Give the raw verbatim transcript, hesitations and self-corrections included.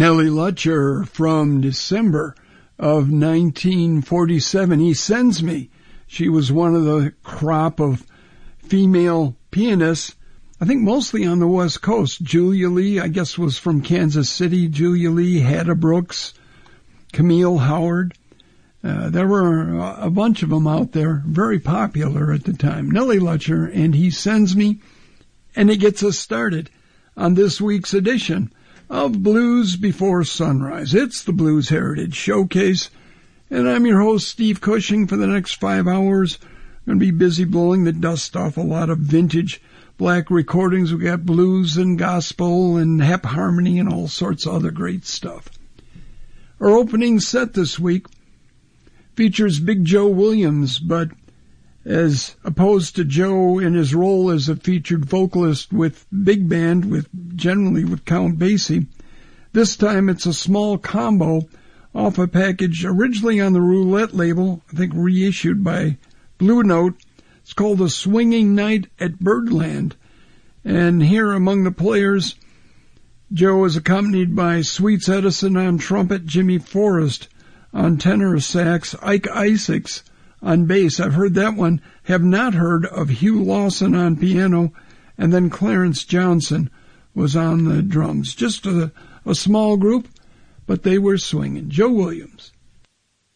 Nellie Lutcher from December of nineteen forty-seven. He Sends Me. She was one of the crop of female pianists, I think mostly on the West Coast. Julia Lee, I guess, was from Kansas City. Julia Lee, Hadda Brooks, Camille Howard. Uh, there were a bunch of them out there, very popular at the time. Nellie Lutcher and He Sends Me. And it gets us started on this week's edition of Blues Before Sunrise. It's the Blues Heritage Showcase, and I'm your host, Steve Cushing. For the next five hours, I'm going to be busy blowing the dust off a lot of vintage black recordings. We got blues and gospel and hep harmony and all sorts of other great stuff. Our opening set this week features Big Joe Williams, but as opposed to Joe in his role as a featured vocalist with big band, with generally with Count Basie, this time it's a small combo off a package originally on the Roulette label, I think reissued by Blue Note. It's called A Swinging Night at Birdland. And here among the players, Joe is accompanied by Sweets Edison on trumpet, Jimmy Forrest on tenor sax, Ike Isaacs on bass. I've heard that one. Have not heard of Hugh Lawson on piano. And then Clarence Johnson was on the drums. Just a, a small group, but they were swinging. Joe Williams.